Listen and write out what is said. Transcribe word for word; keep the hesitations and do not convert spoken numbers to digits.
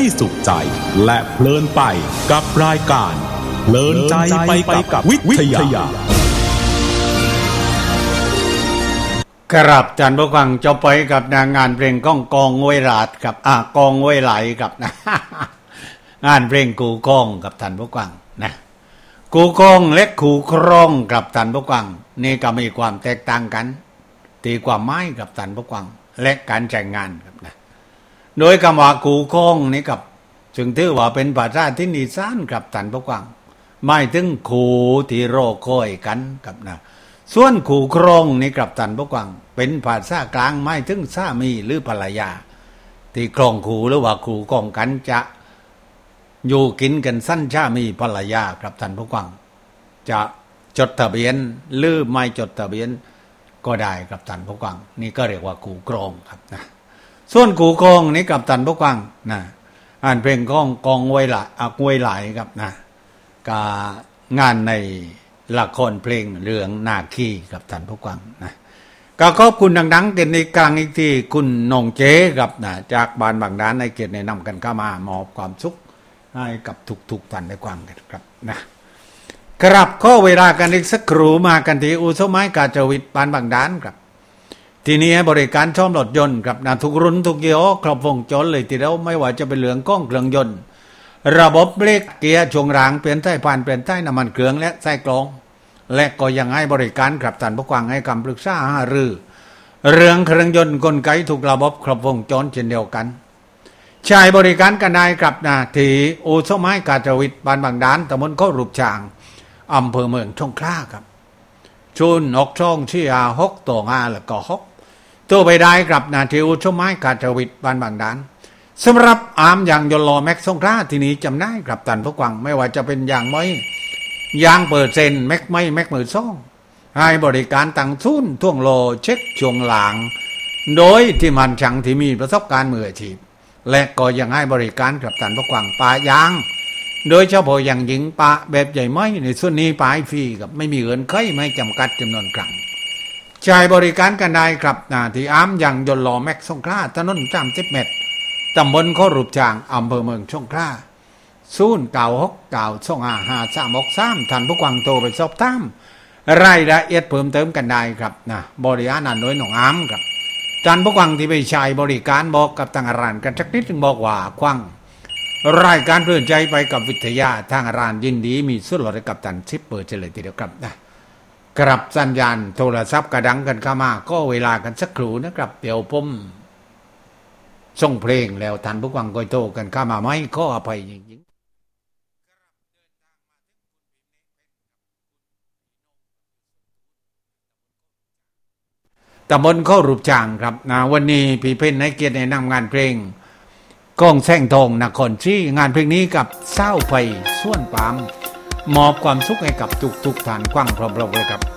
สุขใจและเพลินไปกับรายการเพลินใจไปกับวิทยาครับท่านผู้ฟังจะไปกับงานเพลงก้องกองห้วยราดกับอ่ากองห้วยไหลกับนะ งานเพลงกูกองกับท่านผู้ฟังนะกูกองและกูครองกับท่านผู้ฟังนี่ก็มีความแตกต่างกันตีความหมายกับท่านผู้ฟังและการใช้งานครับนะโดยคำว่ากูกองนี่กับจึงถือว่าเป็นภาษาที่นิสานกับท่านผู้ฟังหมายถึงขู่ที่รอคอยกันกับนะส่วนขู่ครองนี่กับท่านผู้ฟังเป็นภาษากลางหมายถึงสามีหรือภรรยาที่ครองขู่หรือว่าขู่กองกันจะอยู่กินกันสั้นชามีภรรยาครับท่านผู้ฟังจะจดทะเบียนหรือไม่จดทะเบียนก็ได้ครับท่านผู้ฟังนี่ก็เรียกว่าขู่ครองครับนะส่วนขู่ครองนี่กับท่านผู้ฟังนะอ่านเพลงกองกองไว้ละอ่ะไว้หลายครับนะกางานในละครเพลงเรื่องนาคีกับท่านผู้ฟังนะก็ขอบคุณดังๆเด่นในกลางอีกที่คุณน้องเจ๊ครับนะจากบ้านบางด้านในเกียรติแนะนำกันเข้ามามอบความสุขให้กับทุกๆท่านได้ความกันครับนะครับข้อเวลากันอีกสักครู่มากันที่อู่ซ่อมไม้กาญจวิทย์บ้านบางด้านครับที่นี้บริการซ่อมรถยนต์ครับนะทุกรุ่นทุกยี่ห้อครบวงจรเลยทีเดียวไม่ว่าจะเป็นเรื่องกล้องเครื่องยนต์ระบบเบรกเกียร์ช่วงรางเปลี่ยนไส้ผ่านเปลี่ยนไส้น้ำมันเครื่องและไส้กรองและก็ยังให้บริการกับท่านผู้ฟังให้คำปรึกษาหารือเรื่องเครื่องยนต์กลไกทุกระบบครบวงจรเช่นเดียวกันใช้บริการกันได้กับนาที่อู่ซ่อมไม้กาญจวิทย์บ้านบางด้านตำบลโคกรูปช้างอำเภอเมืองสงขลาครับชุนออกช่องชี่อาหกตัวงาแล้วก็หกตัวไปได้กับนาที่อู่ซ่อมไม้กาญจวิทย์บ้านบางด้านสำหรับอามอย่างยนต์ล้อแม็กสงขลาที่นี้จำได้กับท่านผู้ฟังไม่ว่าจะเป็นอย่างไม้ยางเปิดเซนแม็กไม่แม็กมือซ่องให้บริการตั้งทุนท่วงโลเช็คช่วงหลังโดยที่มันช่างที่มีประสบการณ์มืออาชีพและก็ยังให้บริการกับท่านผู้ฟังปะยางโดยเฉพาะอย่างหญิงปะแบบใหญ่ไม้ในส่วนนี้ปะให้ฟรีกับไม่มีเงินใครไม่จำกัดจำนวนครั้งใช้บริการกันได้ครับนะที่อามอย่างยนต์ล้อแม็กสงขลาถนนสามสิบเมตรตำบลโคกรูปช้างอำเภอเมืองสงขลาศูนย์เก้าหกเก้าสองห้าห้าสามหกสามท่านผู้ฟังโทรไปสอบถามรายละเอียดเพิ่มเติมกันได้ครับนะบริการนั้นโดยหนองอามครับท่านผู้ฟังที่ไปใช้บริการบอกกับทางร้านกันสักนิดนึงบอกว่าควังรายการเพลินใจไปกับวิทยาทางร้านยินดีมีส่วนลดให้กับท่านสิบเปอร์เซ็นต์เลยทีเดียวครับนะกรับสัญญาณโทรศัพท์กระดังกันเข้ามาก็เวลากันสักครู่นะครับเดี๋ยวผมส่งเพลงแล้วท่านผู้ฟังก็โทรกันเข้ามาไม่ก็อภัยจริงตำบลโคกรูปช้างครับนะวันนี้พี่เพ่นให้เกียรติในนำงานเพลงก้องแสงทองนครศรีงานเพลงนี้กับเศร้าไปส่วนปามมอบความสุขให้กับทุกๆท่านกว้างพร้อมๆเลยครับ